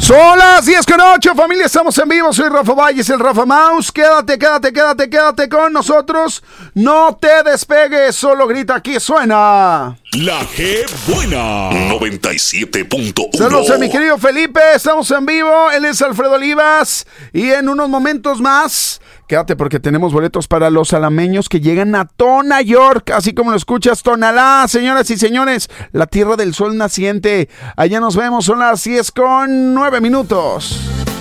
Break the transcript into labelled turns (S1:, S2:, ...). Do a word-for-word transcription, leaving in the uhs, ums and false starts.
S1: Son las diez con ocho, familia, estamos en vivo. Soy Rafa Valles, el Rafa Mouse. Quédate, quédate, quédate, quédate con nosotros. No te despegues, solo grita, aquí suena
S2: La G Buena noventa y siete punto uno.
S1: Saludos a mi querido Felipe, estamos en vivo. Él es Alfredo Olivas. Y en unos momentos más, quédate porque tenemos boletos para los alameños que llegan a Tona York, así como lo escuchas, Tonalá, señoras y señores, la tierra del sol naciente. Allá nos vemos, son las diez con nueve minutos.